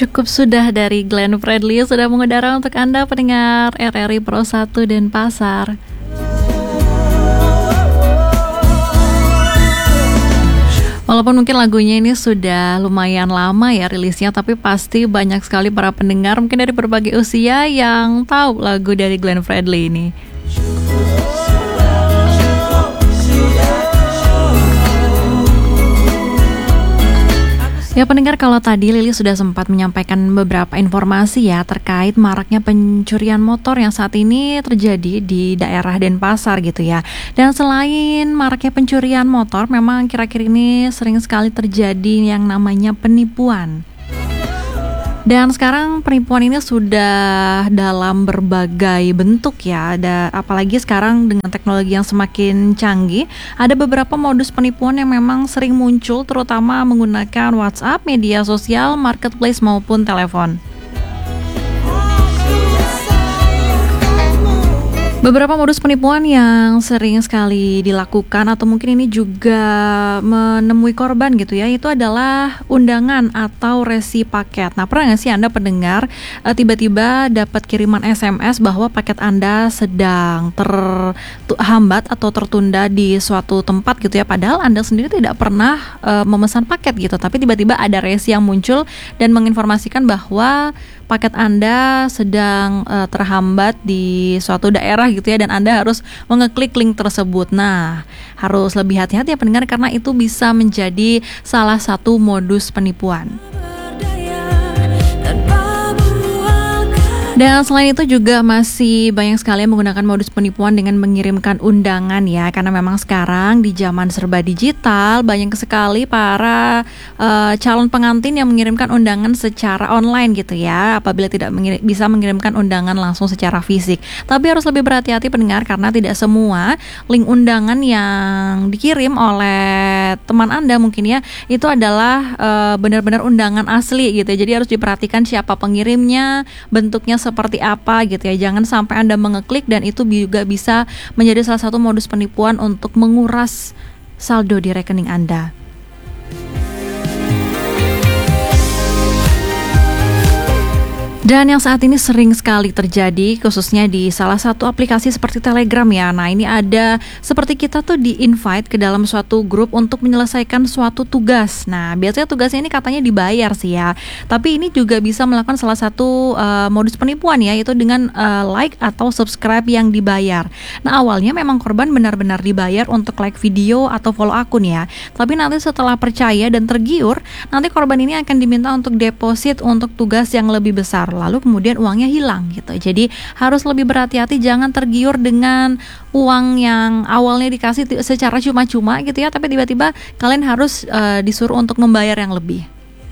Cukup sudah dari Glenn Fredly sudah mengudara untuk Anda pendengar RRI Pro 1 Denpasar. Walaupun mungkin lagunya ini sudah lumayan lama ya rilisnya, tapi pasti banyak sekali para pendengar mungkin dari berbagai usia yang tahu lagu dari Glenn Fredly ini. Ya pendengar, kalau tadi Lili sudah sempat menyampaikan beberapa informasi ya terkait maraknya pencurian motor yang saat ini terjadi di daerah Denpasar gitu ya. Dan selain maraknya pencurian motor, memang kira-kira ini sering sekali terjadi yang namanya penipuan. Dan sekarang penipuan ini sudah dalam berbagai bentuk ya. Apalagi sekarang dengan teknologi yang semakin canggih, ada beberapa modus penipuan yang memang sering muncul, terutama menggunakan WhatsApp, media sosial, marketplace maupun telepon. Beberapa modus penipuan yang sering sekali dilakukan atau mungkin ini juga menemui korban gitu ya, itu adalah undangan atau resi paket. Nah, pernah nggak sih Anda pendengar tiba-tiba dapat kiriman SMS bahwa paket Anda sedang terhambat atau tertunda di suatu tempat gitu ya, padahal Anda sendiri tidak pernah memesan paket gitu, tapi tiba-tiba ada resi yang muncul dan menginformasikan bahwa paket Anda sedang terhambat di suatu daerah gitu ya, dan Anda harus mengeklik link tersebut. Nah, harus lebih hati-hati ya pendengar, karena itu bisa menjadi salah satu modus penipuan. Dan selain itu juga masih banyak sekali yang menggunakan modus penipuan dengan mengirimkan undangan ya, karena memang sekarang di zaman serba digital banyak sekali para calon pengantin yang mengirimkan undangan secara online gitu ya, apabila tidak bisa mengirimkan undangan langsung secara fisik. Tapi harus lebih berhati-hati pendengar, karena tidak semua link undangan yang dikirim oleh teman Anda mungkin ya itu adalah benar-benar undangan asli gitu ya. Jadi harus diperhatikan siapa pengirimnya, bentuknya seperti apa gitu ya. Jangan sampai Anda mengeklik dan itu juga bisa menjadi salah satu modus penipuan untuk menguras saldo di rekening Anda. Dan yang saat ini sering sekali terjadi khususnya di salah satu aplikasi seperti Telegram ya. Nah, ini ada seperti kita tuh di-invite ke dalam suatu grup untuk menyelesaikan suatu tugas. Nah, biasanya tugasnya ini katanya dibayar sih ya. Tapi ini juga bisa melakukan salah satu modus penipuan ya, yaitu dengan like atau subscribe yang dibayar. Nah, awalnya memang korban benar-benar dibayar untuk like video atau follow akun ya. Tapi nanti setelah percaya dan tergiur, nanti korban ini akan diminta untuk deposit untuk tugas yang lebih besar. Lalu kemudian uangnya hilang gitu. Jadi harus lebih berhati-hati, jangan tergiur dengan uang yang awalnya dikasih secara cuma-cuma gitu ya, tapi tiba-tiba kalian harus disuruh untuk membayar yang lebih.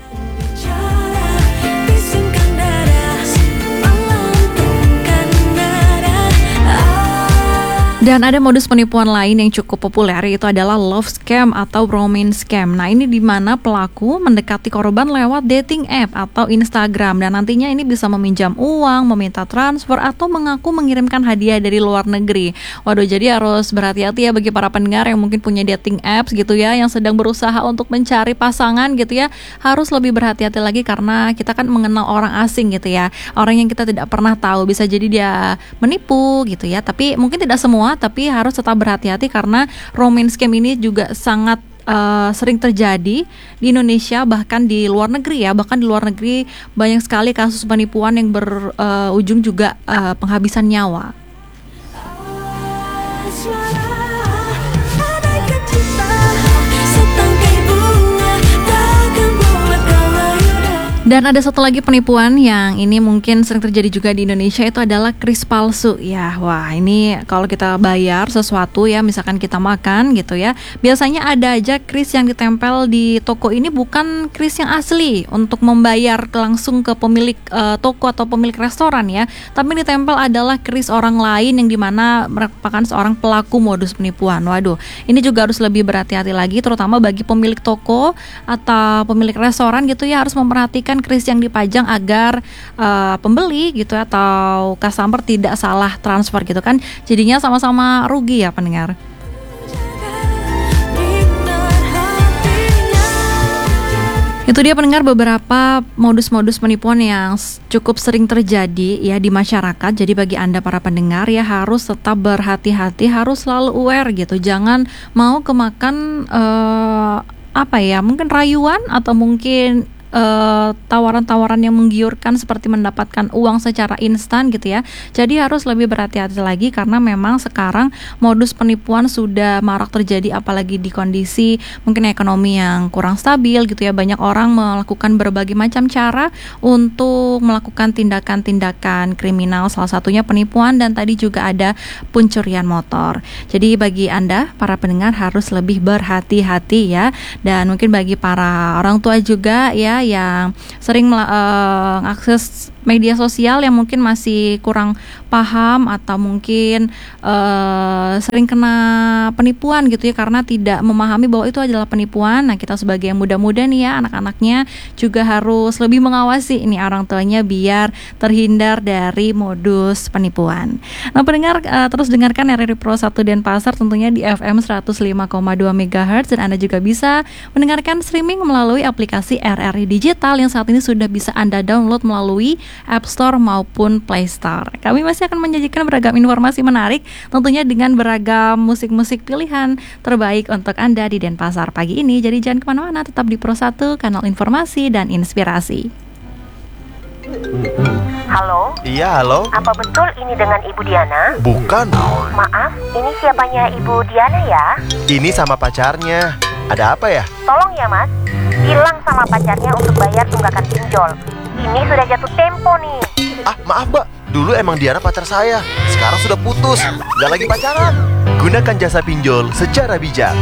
Dan ada modus penipuan lain yang cukup populer, yaitu adalah love scam atau romance scam. Nah, ini di mana pelaku mendekati korban lewat dating app atau Instagram, dan nantinya ini bisa meminjam uang, meminta transfer, atau mengaku mengirimkan hadiah dari luar negeri. Waduh, jadi harus berhati-hati ya bagi para pendengar yang mungkin punya dating apps gitu ya, yang sedang berusaha untuk mencari pasangan gitu ya. Harus lebih berhati-hati lagi, karena kita kan mengenal orang asing gitu ya, orang yang kita tidak pernah tahu, bisa jadi dia menipu gitu ya. Tapi mungkin tidak semua, tapi harus tetap berhati-hati karena romance scam ini juga sangat sering terjadi di Indonesia, bahkan di luar negeri ya. Bahkan di luar negeri banyak sekali kasus penipuan yang berujung juga penghabisan nyawa. Dan ada satu lagi penipuan yang ini mungkin sering terjadi juga di Indonesia, itu adalah kris palsu ya. Wah, ini kalau kita bayar sesuatu ya, misalkan kita makan gitu ya, biasanya ada aja kris yang ditempel di toko ini bukan kris yang asli untuk membayar langsung ke pemilik toko atau pemilik restoran ya, tapi ditempel adalah kris orang lain yang dimana merupakan seorang pelaku modus penipuan. Waduh, ini juga harus lebih berhati-hati lagi, terutama bagi pemilik toko atau pemilik restoran gitu ya, harus memperhatikan kris yang dipajang agar pembeli gitu atau customer tidak salah transfer gitu kan, jadinya sama-sama rugi ya pendengar. Itu dia pendengar beberapa modus-modus penipuan yang cukup sering terjadi ya di masyarakat. Jadi bagi Anda para pendengar ya harus tetap berhati-hati, harus selalu aware gitu. Jangan mau kemakan mungkin rayuan atau mungkin tawaran-tawaran yang menggiurkan seperti mendapatkan uang secara instan gitu ya. Jadi harus lebih berhati-hati lagi karena memang sekarang modus penipuan sudah marak terjadi, apalagi di kondisi mungkin ekonomi yang kurang stabil gitu ya. Banyak orang melakukan berbagai macam cara untuk melakukan tindakan-tindakan kriminal, salah satunya penipuan dan tadi juga ada pencurian motor. Jadi bagi Anda para pendengar harus lebih berhati-hati ya. Dan mungkin bagi para orang tua juga ya yang sering mengakses media sosial yang mungkin masih kurang paham atau mungkin sering kena penipuan gitu ya karena tidak memahami bahwa itu adalah penipuan. Nah, kita sebagai yang muda-muda nih ya, anak-anaknya juga harus lebih mengawasi ini orang tuanya biar terhindar dari modus penipuan. Nah, pendengar terus dengarkan RRI Pro 1 Denpasar tentunya di FM 105,2 MHz dan Anda juga bisa mendengarkan streaming melalui aplikasi RRI Digital yang saat ini sudah bisa Anda download melalui App Store maupun Play Store. Kami masih akan menyajikan beragam informasi menarik tentunya dengan beragam musik-musik pilihan terbaik untuk Anda di Denpasar pagi ini. Jadi jangan kemana-mana, tetap di Pro 1, kanal informasi dan inspirasi. Halo? Iya, halo? Apa betul ini dengan Ibu Diana? Bukan. Maaf, ini siapanya Ibu Diana ya? Ini sama pacarnya. Ada apa ya? Tolong ya Mas, bilang sama pacarnya untuk bayar tunggakan pinjol. Ini sudah jatuh tempo nih. Maaf Mbak, dulu emang Diana pacar saya. Sekarang sudah putus, gak lagi pacaran. Gunakan jasa pinjol secara bijak.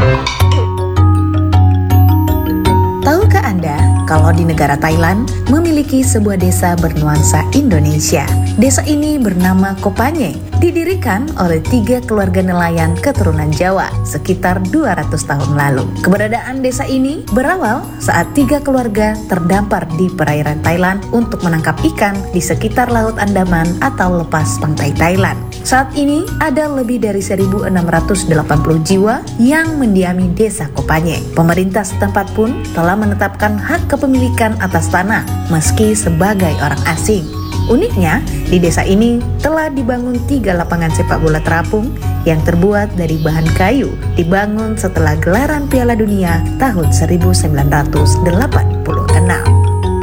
Tahukah Anda kalau di negara Thailand memiliki sebuah desa bernuansa Indonesia? Desa ini bernama Kopanye, didirikan oleh 3 keluarga nelayan keturunan Jawa sekitar 200 tahun lalu. Keberadaan desa ini berawal saat 3 keluarga terdampar di perairan Thailand untuk menangkap ikan di sekitar Laut Andaman atau lepas pantai Thailand. Saat ini ada lebih dari 1.680 jiwa yang mendiami desa Kopanye. Pemerintah setempat pun telah menetapkan hak kepemilikan atas tanah meski sebagai orang asing. Uniknya, di desa ini telah dibangun 3 lapangan sepak bola terapung yang terbuat dari bahan kayu, dibangun setelah gelaran Piala Dunia tahun 1986.